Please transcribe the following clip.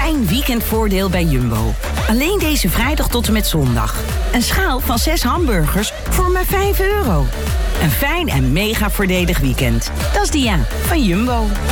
fijn weekendvoordeel bij Jumbo. Alleen deze vrijdag tot en met zondag. Een schaal van 6 hamburgers voor maar €5. Een fijn en mega voordelig weekend. Dat is Dia van Jumbo.